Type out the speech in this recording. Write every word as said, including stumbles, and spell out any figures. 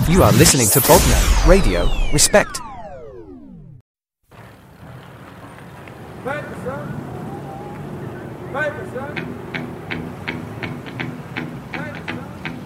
You are listening to Bogner Radio. Respect. Paper, son. Paper, son.